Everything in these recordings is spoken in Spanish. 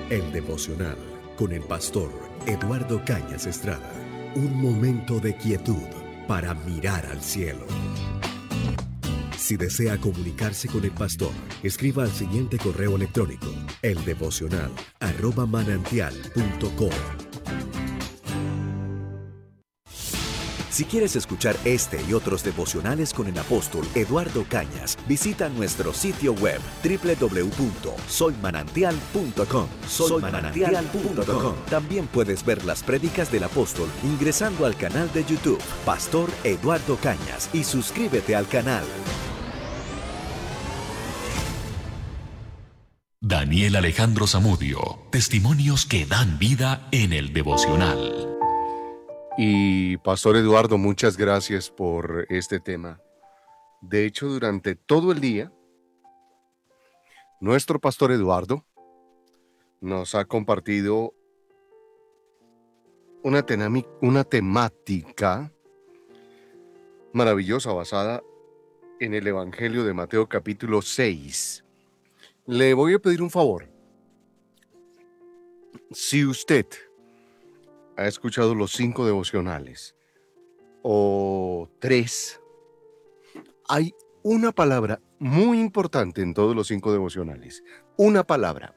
El devocional con el pastor Eduardo Cañas Estrada. Un momento de quietud para mirar al cielo. Si desea comunicarse con el pastor, escriba al siguiente correo electrónico: eldevocional@manantial.com. Si quieres escuchar este y otros devocionales con el apóstol Eduardo Cañas, visita nuestro sitio web www.soymanantial.com. Soymanantial.com. También puedes ver las prédicas del apóstol ingresando al canal de YouTube Pastor Eduardo Cañas y suscríbete al canal. Daniel Alejandro Zamudio, testimonios que dan vida en el devocional. Y Pastor Eduardo, muchas gracias por este tema. De hecho, durante todo el día, nuestro Pastor Eduardo nos ha compartido una temática maravillosa basada en el Evangelio de Mateo capítulo 6. Le voy a pedir un favor. Si usted ha escuchado los 5 devocionales o 3, hay una palabra muy importante en todos los 5 devocionales. Una palabra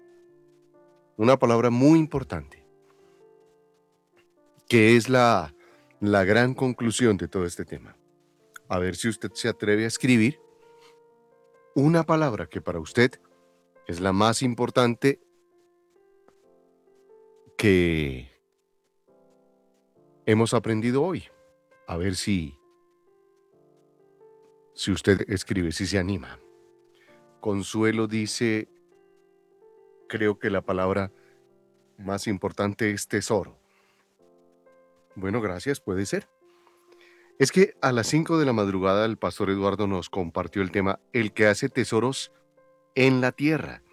muy importante, que es la gran conclusión de todo este tema. A ver si usted se atreve a escribir una palabra que para usted es la más importante que hemos aprendido hoy. A ver si usted escribe, si se anima. Consuelo dice, creo que la palabra más importante es tesoro. Bueno, gracias, puede ser. Es que a las 5 de la madrugada el pastor Eduardo nos compartió el tema, el que hace tesoros en la tierra.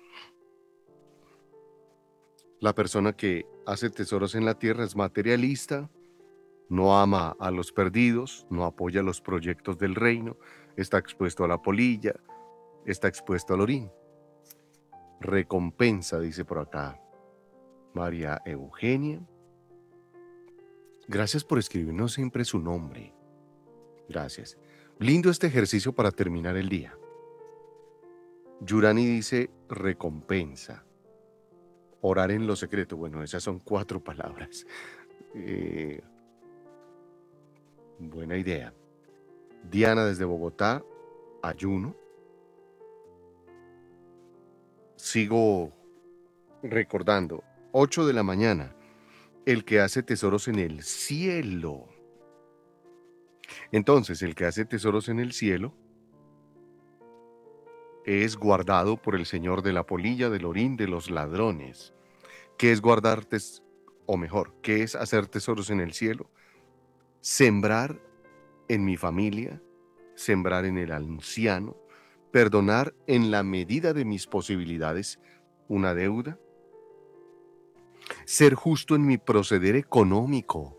La persona que hace tesoros en la tierra es materialista, no ama a los perdidos, no apoya los proyectos del reino, está expuesto a la polilla, está expuesto al orín. Recompensa, dice por acá María Eugenia. Gracias por escribirnos siempre su nombre. Gracias. Lindo este ejercicio para terminar el día. Yurani dice recompensa. Orar en lo secreto. Bueno, esas son 4 palabras. Buena idea. Diana desde Bogotá, ayuno. Sigo recordando, 8 de la mañana, el que hace tesoros en el cielo. Entonces, el que hace tesoros en el cielo es guardado por el Señor de la polilla, del orín, de los ladrones. ¿Qué es guardar, o mejor, qué es hacer tesoros en el cielo? Sembrar en mi familia, sembrar en el anciano, perdonar en la medida de mis posibilidades una deuda, ser justo en mi proceder económico,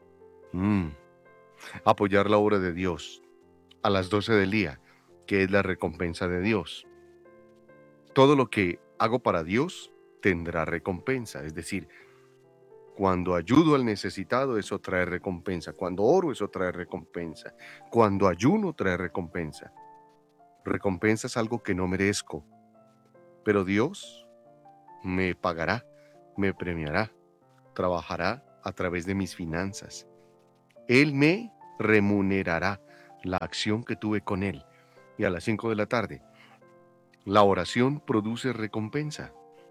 apoyar la obra de Dios a las 12 del día, que es la recompensa de Dios. Todo lo que hago para Dios tendrá recompensa, es decir, cuando ayudo al necesitado, eso trae recompensa. Cuando oro, eso trae recompensa. Cuando ayuno, trae recompensa. Recompensa es algo que no merezco, pero Dios me pagará, me premiará, trabajará a través de mis finanzas. Él me remunerará la acción que tuve con Él. Y a las 5 de la tarde, la oración produce recompensa.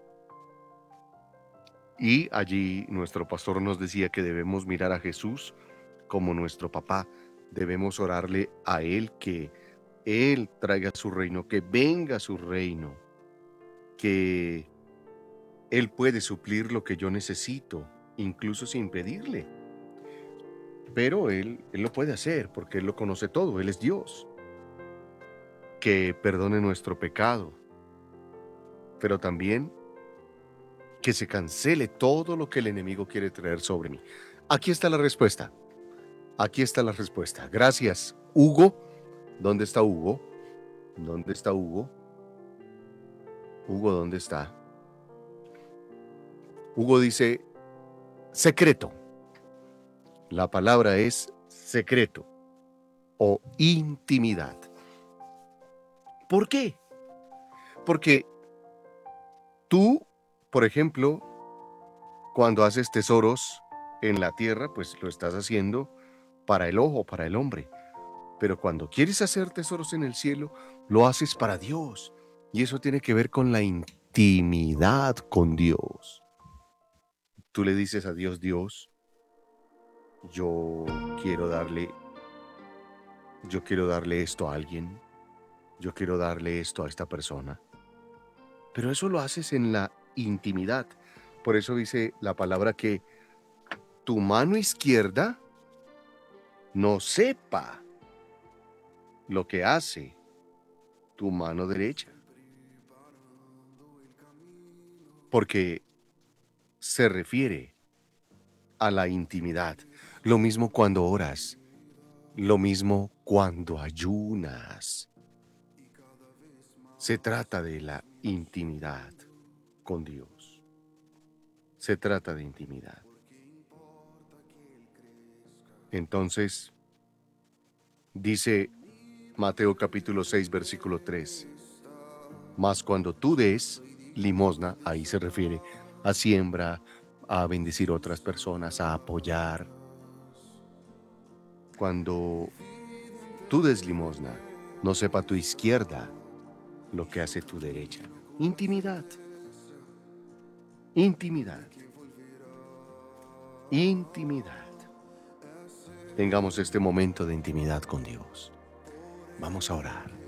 Y allí nuestro pastor nos decía que debemos mirar a Jesús como nuestro papá. Debemos orarle a Él que Él traiga su reino, que venga su reino, que Él puede suplir lo que yo necesito, incluso sin pedirle. Pero Él lo puede hacer porque Él lo conoce todo, Él es Dios. Que perdone nuestro pecado, pero también que se cancele todo lo que el enemigo quiere traer sobre mí. Aquí está la respuesta. Aquí está la respuesta. Gracias, Hugo. ¿Dónde está Hugo? ¿Dónde está Hugo? Hugo, ¿dónde está? Hugo dice secreto. La palabra es secreto o intimidad. ¿Por qué? Porque tú, por ejemplo, cuando haces tesoros en la tierra, pues lo estás haciendo para el ojo, para el hombre. Pero cuando quieres hacer tesoros en el cielo, lo haces para Dios. Y eso tiene que ver con la intimidad con Dios. Tú le dices a Dios, Dios, yo quiero darle esto a alguien, yo quiero darle esto a esta persona. Pero eso lo haces en la intimidad. Por eso dice la palabra que tu mano izquierda no sepa lo que hace tu mano derecha. Porque se refiere a la intimidad. Lo mismo cuando oras, lo mismo cuando ayunas. Se trata de la intimidad con Dios. Se trata de intimidad. Entonces, dice Mateo capítulo 6, versículo 3, mas cuando tú des limosna, ahí se refiere a siembra, a bendecir a otras personas, a apoyar. Cuando tú des limosna, no sepa tu izquierda lo que hace tu derecha. Intimidad. Intimidad. Intimidad. Tengamos este momento de intimidad con Dios. Vamos a orar.